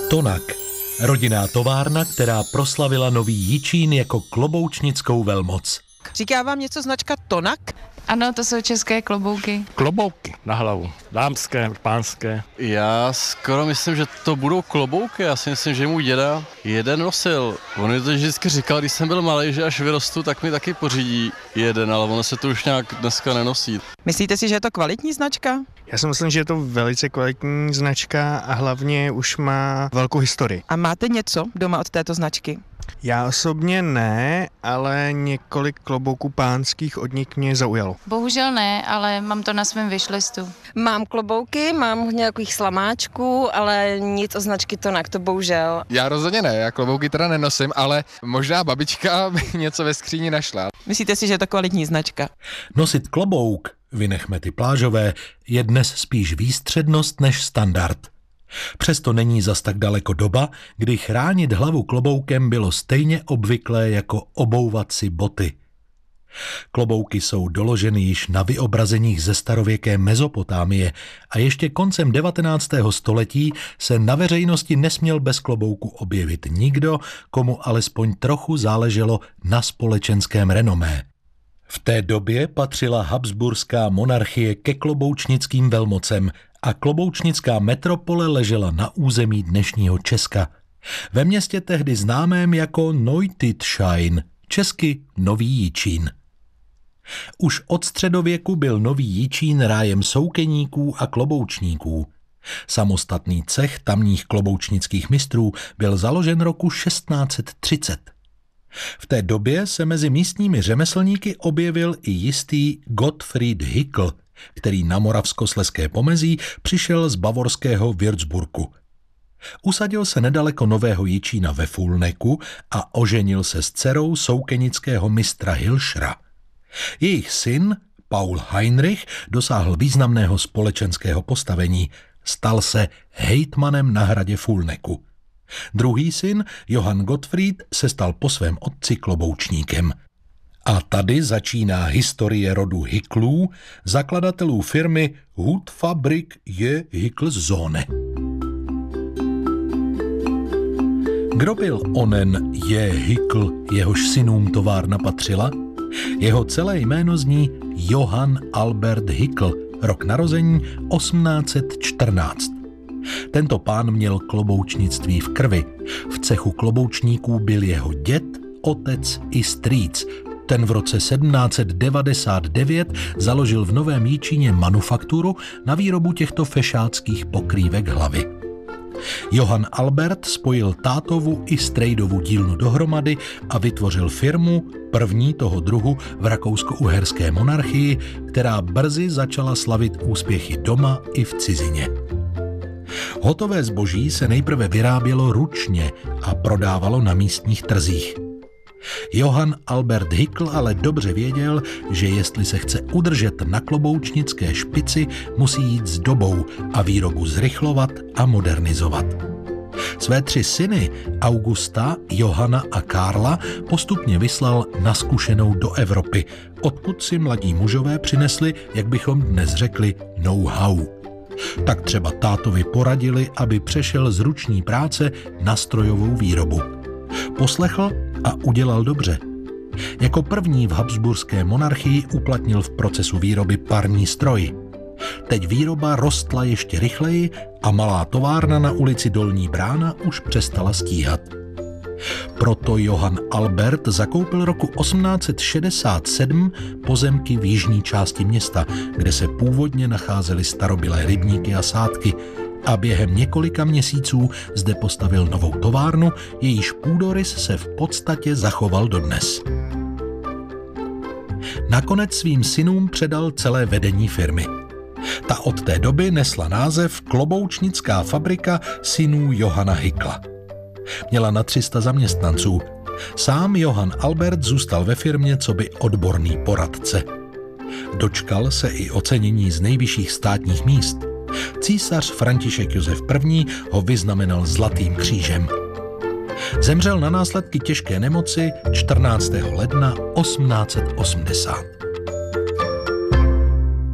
Tonak. Rodinná továrna, která proslavila Nový Jičín jako kloboučnickou velmoc. Říká vám něco značka Tonak? Ano, to jsou české klobouky. Klobouky na hlavu, dámské, pánské. Já skoro myslím, že to budou klobouky. Já si myslím, že můj děda jeden nosil. On mi to vždycky říkal, když jsem byl malý, že až vyrostu, tak mi taky pořídí jeden, ale ono se to už nějak dneska nenosí. Myslíte si, že je to kvalitní značka? Já si myslím, že je to velice kvalitní značka a hlavně už má velkou historii. A máte něco doma od této značky? Já osobně ne, ale několik klobouků pánských od nich mě zaujalo. Bohužel ne, ale mám to na svém wishlistu. Mám klobouky, mám nějakých slamáčků, ale nic o značky Tonak, to bohužel. Já rozhodně ne, já klobouky teda nenosím, ale možná babička by něco ve skříni našla. Myslíte si, že je to kvalitní značka? Nosit klobouk, vynechme ty plážové, je dnes spíš výstřednost než standard. Přesto není zas tak daleko doba, kdy chránit hlavu kloboukem bylo stejně obvyklé jako obouvat si boty. Klobouky jsou doloženy již na vyobrazeních ze starověké Mezopotámie a ještě koncem 19. století se na veřejnosti nesměl bez klobouku objevit nikdo, komu alespoň trochu záleželo na společenském renomé. V té době patřila habsburská monarchie ke kloboučnickým velmocem a kloboučnická metropole ležela na území dnešního Česka. Ve městě tehdy známém jako Neutitschein, česky Nový Jičín. Už od středověku byl Nový Jičín rájem soukeníků a kloboučníků. Samostatný cech tamních kloboučnických mistrů byl založen roku 1630. V té době se mezi místními řemeslníky objevil i jistý Gottfried Hickel, který na moravskoslezské pomezí přišel z bavorského Würzburgu. Usadil se nedaleko Nového Jičína ve Fulneku a oženil se s dcerou soukenického mistra Hilšra. Jejich syn, Paul Heinrich, dosáhl významného společenského postavení. Stal se hejtmanem na hradě Fulneku. Druhý syn, Johann Gottfried, se stal po svém otci kloboučníkem. A tady začíná historie rodu Hicklů, zakladatelů firmy Hutfabrik je Hicklzone. Kdo byl onen je Hickl, jehož synům továrna patřila? Jeho celé jméno zní Johann Albert Hickl, rok narození 1814. Tento pán měl kloboučnictví v krvi. V cechu kloboučníků byl jeho děd, otec i strýc. Ten v roce 1799 založil v Novém Jičíně manufakturu na výrobu těchto fešáckých pokrývek hlavy. Johann Albert spojil tátovu i strejdovu dílnu dohromady a vytvořil firmu, první toho druhu v rakousko-uherské monarchii, která brzy začala slavit úspěchy doma i v cizině. Hotové zboží se nejprve vyrábělo ručně a prodávalo na místních trzích. Johann Albert Hickl ale dobře věděl, že jestli se chce udržet na kloboučnické špici, musí jít s dobou a výrobu zrychlovat a modernizovat. Své 3 syny, Augusta, Johana a Karla, postupně vyslal na zkušenou do Evropy, odkud si mladí mužové přinesli, jak bychom dnes řekli, know-how. Tak třeba tátovi poradili, aby přešel z ruční práce na strojovou výrobu. Poslechl a udělal dobře. Jako první v habsburské monarchii uplatnil v procesu výroby parní stroj. Teď výroba rostla ještě rychleji a malá továrna na ulici Dolní Brána už přestala stíhat. Proto Johann Albert zakoupil roku 1867 pozemky v jižní části města, kde se původně nacházely starobylé rybníky a sádky, a během několika měsíců zde postavil novou továrnu, jejíž půdorys se v podstatě zachoval dodnes. Nakonec svým synům předal celé vedení firmy. Ta od té doby nesla název Kloboučnická fabrika synů Johanna Hickla. Měla na 300 zaměstnanců. Sám Johann Albert zůstal ve firmě coby odborný poradce. Dočkal se i ocenění z nejvyšších státních míst. Císař František Josef I. ho vyznamenal Zlatým křížem. Zemřel na následky těžké nemoci 14. ledna 1880.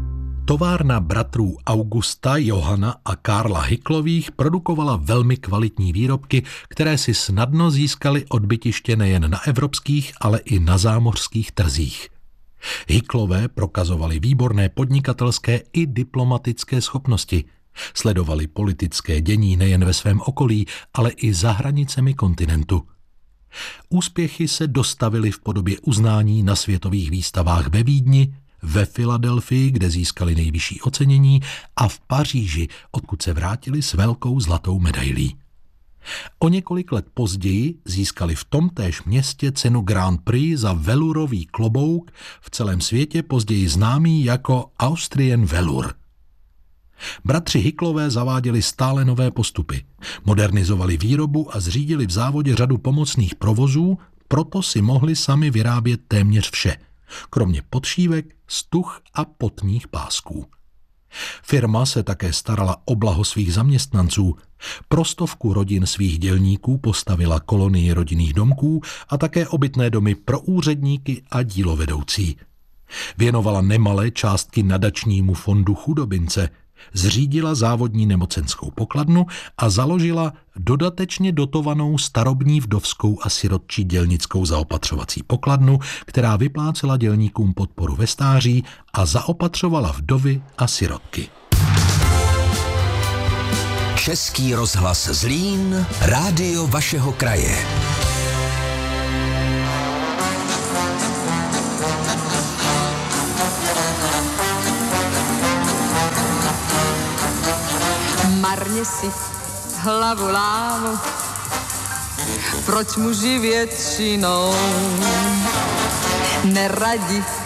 Továrna bratrů Augusta, Johana a Karla Hicklových produkovala velmi kvalitní výrobky, které si snadno získaly odbytiště nejen na evropských, ale i na zámořských trzích. Hicklové prokazovali výborné podnikatelské i diplomatické schopnosti. Sledovali politické dění nejen ve svém okolí, ale i za hranicemi kontinentu. Úspěchy se dostavily v podobě uznání na světových výstavách ve Vídni, ve Filadelfii, kde získali nejvyšší ocenění, a v Paříži, odkud se vrátili s velkou zlatou medailí. O několik let později získali v tomtéž městě cenu Grand Prix za velurový klobouk, v celém světě později známý jako Austrian Velour. Bratři Hicklové zaváděli stále nové postupy, modernizovali výrobu a zřídili v závodě řadu pomocných provozů, proto si mohli sami vyrábět téměř vše, kromě podšívek, stuh a potních pásků. Firma se také starala o blaho svých zaměstnanců. Pro 100 rodin svých dělníků postavila kolonii rodinných domků a také obytné domy pro úředníky a dílovedoucí. Věnovala nemalé částky nadačnímu fondu chudobince, zřídila závodní nemocenskou pokladnu a založila dodatečně dotovanou starobní vdovskou a sirotčí dělnickou zaopatřovací pokladnu, která vyplácela dělníkům podporu ve stáří a zaopatřovala vdovy a sirotky. Český rozhlas Zlín, rádio vašeho kraje. Marně si hlavu lámu, proč muži většinou neradi